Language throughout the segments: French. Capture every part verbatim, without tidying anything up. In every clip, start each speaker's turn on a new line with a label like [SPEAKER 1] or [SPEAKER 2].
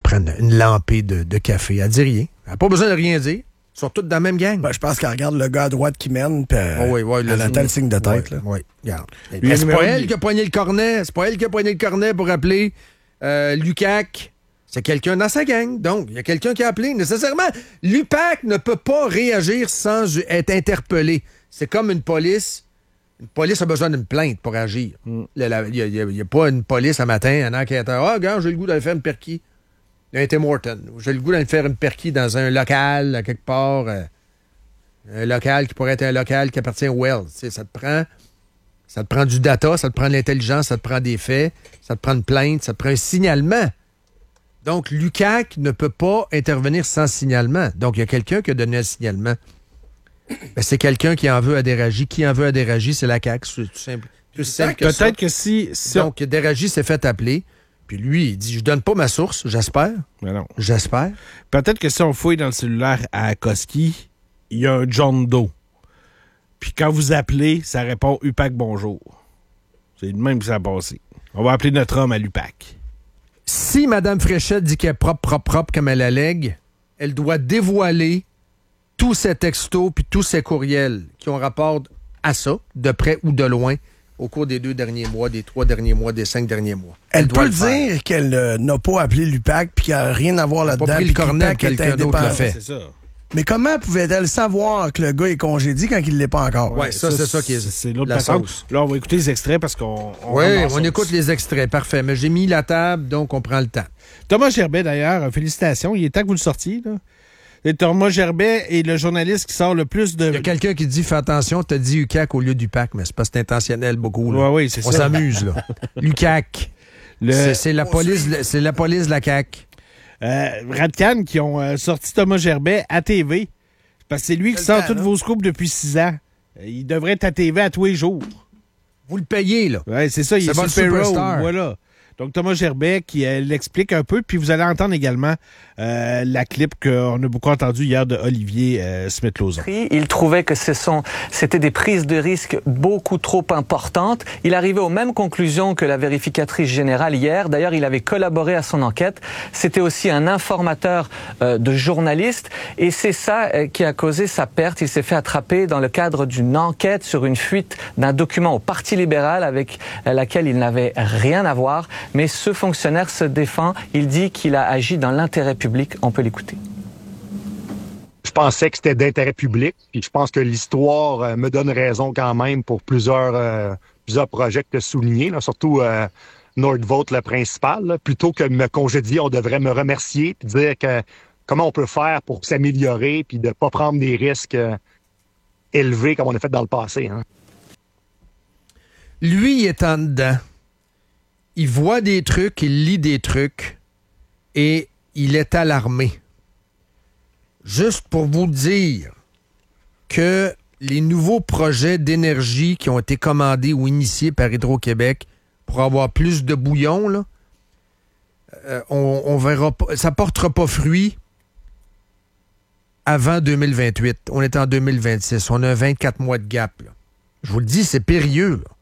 [SPEAKER 1] prenne une lampée de, de café. Elle dit rien. Elle n'a pas besoin de rien dire. Ils sont tous dans la même gang.
[SPEAKER 2] Ben, je pense qu'elle regarde le gars à droite qui mène, puis
[SPEAKER 1] oh, oui, oui,
[SPEAKER 2] elle attend le signe de tête.
[SPEAKER 1] Oui,
[SPEAKER 2] là.
[SPEAKER 1] oui, regarde.
[SPEAKER 2] Lui,
[SPEAKER 1] Mais c'est
[SPEAKER 2] numéro
[SPEAKER 1] pas elle
[SPEAKER 2] dix.
[SPEAKER 1] qui a poigné le cornet. C'est pas elle qui a poigné le cornet pour appeler euh, l'U Q A C. C'est quelqu'un dans sa gang. Donc, il y a quelqu'un qui a appelé. Nécessairement, l'U P A C ne peut pas réagir sans être interpellé. C'est comme une police. Une police a besoin d'une plainte pour agir. Il n'y a, a pas une police un matin, un enquêteur. Ah, gars, j'ai le goût d'aller faire une perquis. Il a été Morton. J'ai le goût d'aller faire une perquis dans un local, à quelque part. Euh, un local qui pourrait être un local qui appartient au Wells. Tu sais, ça te prend. Ça te prend du data, ça te prend de l'intelligence, ça te prend des faits, ça te prend une plainte, ça te prend un signalement. Donc, l'U Q A C ne peut pas intervenir sans signalement. Donc, il y a quelqu'un qui a donné un signalement. Ben, c'est quelqu'un qui en veut à Déragi. Qui en veut à Déragi, c'est la C A Q. C'est tout simple, tout simple que ça.
[SPEAKER 3] Peut-être que si... si
[SPEAKER 1] Donc, Déragi s'est fait appeler. Puis lui, il dit, je donne pas ma source, j'espère.
[SPEAKER 3] Mais non.
[SPEAKER 1] J'espère.
[SPEAKER 3] Peut-être que si on fouille dans le cellulaire à Koski, il y a un John Doe. Puis quand vous appelez, ça répond U P A C bonjour. C'est le même que ça a passé. On va appeler notre homme à l'U P A C.
[SPEAKER 1] Si Mme Fréchette dit qu'elle est propre, propre, propre comme elle allègue, elle doit dévoiler tous ses textos puis tous ses courriels qui ont rapport à ça, de près ou de loin, au cours des deux derniers mois, des trois derniers mois, des cinq derniers mois.
[SPEAKER 2] Elle,
[SPEAKER 1] Elle doit
[SPEAKER 2] peut
[SPEAKER 1] le faire.
[SPEAKER 2] dire qu'elle euh, n'a pas appelé l'U P A C puis qu'elle n'a rien à voir
[SPEAKER 1] Elle a
[SPEAKER 2] là-dedans.
[SPEAKER 1] pas pris le
[SPEAKER 2] puis
[SPEAKER 1] cornet,
[SPEAKER 2] l'U P A C est
[SPEAKER 1] quelqu'un d'autre l'a
[SPEAKER 2] indépendant.
[SPEAKER 1] fait.
[SPEAKER 3] C'est ça.
[SPEAKER 2] Mais comment pouvait-elle savoir que le gars est congédié quand il ne l'est pas encore?
[SPEAKER 1] Ouais, ça, c'est ça qui est,
[SPEAKER 3] C'est l'autre
[SPEAKER 1] la
[SPEAKER 3] patente.
[SPEAKER 1] sauce.
[SPEAKER 3] Là, on va écouter les extraits parce qu'on...
[SPEAKER 1] Oui,
[SPEAKER 3] ramasse
[SPEAKER 1] on
[SPEAKER 3] ça.
[SPEAKER 1] écoute les extraits. Parfait. Mais j'ai mis la table, donc on prend le temps.
[SPEAKER 3] Thomas Gerbet, d'ailleurs, félicitations. Il est temps que vous le sortiez, là. Et Thomas Gerbet est le journaliste qui sort le plus de...
[SPEAKER 1] Il y a quelqu'un qui dit, fais attention, t'as dit U Q A C au lieu du P A C, mais c'est pas c'est intentionnel beaucoup. Là.
[SPEAKER 3] Ouais, oui, c'est
[SPEAKER 1] on
[SPEAKER 3] ça.
[SPEAKER 1] s'amuse, là. L'U Q A C.
[SPEAKER 3] Le-
[SPEAKER 1] C'est, c'est la police, c'est la police de la C A C.
[SPEAKER 3] Euh, Radcan qui ont euh, sorti Thomas Gerbet à T V. Parce que c'est lui qui
[SPEAKER 2] C'est
[SPEAKER 3] sort
[SPEAKER 2] le temps,
[SPEAKER 3] toutes
[SPEAKER 2] là.
[SPEAKER 3] vos scoops depuis six ans. Euh, Il devrait être à T V à tous les jours.
[SPEAKER 1] Vous le payez, là.
[SPEAKER 3] Ouais, c'est ça, il
[SPEAKER 1] C'est
[SPEAKER 3] est sur
[SPEAKER 1] votre
[SPEAKER 3] le payroll.
[SPEAKER 1] superstar.
[SPEAKER 3] Voilà. Donc, Thomas Gerbet qui euh, l'explique un peu, puis vous allez entendre également euh, la clip qu'on a beaucoup entendue hier de Olivier euh, Smith-Lauzon.
[SPEAKER 4] Il trouvait que ce sont, c'était des prises de risques beaucoup trop importantes. Il arrivait aux mêmes conclusions que la vérificatrice générale hier. D'ailleurs, il avait collaboré à son enquête. C'était aussi un informateur euh, de journalistes. Et c'est ça euh, qui a causé sa perte. Il s'est fait attraper dans le cadre d'une enquête sur une fuite d'un document au Parti libéral avec euh, laquelle il n'avait rien à voir. Mais ce fonctionnaire se défend. Il dit qu'il a agi dans l'intérêt public. On peut l'écouter.
[SPEAKER 5] Je pensais que c'était d'intérêt public, puis je pense que l'histoire euh, me donne raison quand même pour plusieurs, euh, plusieurs projets que tu as soulignés, là, surtout euh, Nordvolt, le principal. Là. Plutôt que de me congédier, on devrait me remercier puis dire que comment on peut faire pour s'améliorer puis de ne pas prendre des risques euh, élevés comme on a fait dans le passé. Hein.
[SPEAKER 1] Lui, il est en dedans. Il voit des trucs, il lit des trucs et il est alarmé. Juste pour vous dire que les nouveaux projets d'énergie qui ont été commandés ou initiés par Hydro-Québec pour avoir plus de bouillon, là, euh, on, on verra pas, ça ne portera pas fruit avant deux mille vingt-huit. On est en deux mille vingt-six. On a vingt-quatre mois de gap. Là. Je vous le dis, c'est périlleux. Là.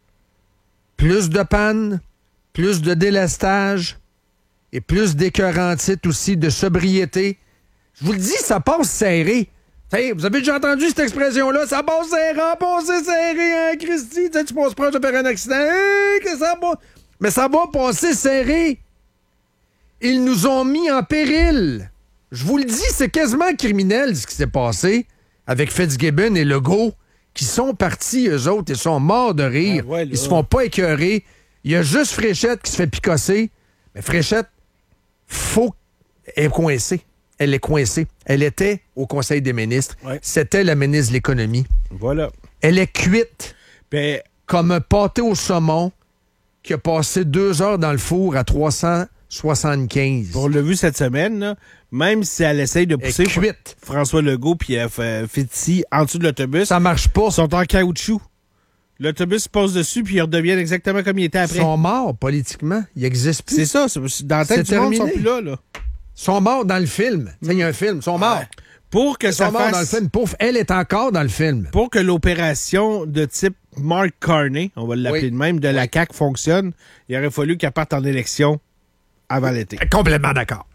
[SPEAKER 1] Plus de panne, plus de délestage et plus d'écœurantite aussi, de sobriété. Je vous le dis, ça passe serré. T'sais, vous avez déjà entendu cette expression-là? Ça passe serré, passer serré, hein, Christy? T'sais, tu passes proche de faire un accident. Hey, que ça va... Mais ça va passer serré. Ils nous ont mis en péril. Je vous le dis, c'est quasiment criminel ce qui s'est passé avec Fitzgibbon et Legault, qui sont partis, eux autres, ils sont morts de rire.
[SPEAKER 3] Ah ouais, là.
[SPEAKER 1] Ils se font pas écœurer. Il y a juste Fréchette qui se fait picosser. Mais Fréchette, faut... Elle est coincée. Elle est coincée. Elle était au Conseil des ministres.
[SPEAKER 3] Ouais.
[SPEAKER 1] C'était la ministre de l'Économie.
[SPEAKER 3] Voilà.
[SPEAKER 1] Elle est cuite
[SPEAKER 3] Ben,
[SPEAKER 1] comme un pâté au saumon qui a passé deux heures dans le four à trois cent soixante-quinze.
[SPEAKER 3] on l'a vu cette semaine, là, même si elle essaye de
[SPEAKER 1] Elle est
[SPEAKER 3] pousser
[SPEAKER 1] cuite.
[SPEAKER 3] François Legault puis euh, F- Fitzy en dessous de l'autobus,
[SPEAKER 1] Ça marche pas.
[SPEAKER 3] ils sont en caoutchouc. L'autobus se pose dessus puis ils redeviennent exactement comme il était
[SPEAKER 1] Ils
[SPEAKER 3] après.
[SPEAKER 1] sont morts politiquement. Ils n'existent plus.
[SPEAKER 3] C'est ça, c'est- dans la tête
[SPEAKER 1] C'est
[SPEAKER 3] du monde, ils sont
[SPEAKER 1] terminé.
[SPEAKER 3] plus là. là.
[SPEAKER 1] Ils sont morts dans le film. Tu sais, il y a un film. Ils sont morts.
[SPEAKER 3] Pour que
[SPEAKER 1] Ils
[SPEAKER 3] ça
[SPEAKER 1] sont morts dans le
[SPEAKER 3] fasse...
[SPEAKER 1] film. Pouf, elle est encore dans le film.
[SPEAKER 3] Pour que l'opération de type Mark Carney, on va l'appeler
[SPEAKER 1] Oui.
[SPEAKER 3] de même, de la C A Q fonctionne, il aurait fallu qu'elle parte en élection avant l'été.
[SPEAKER 1] Complètement d'accord.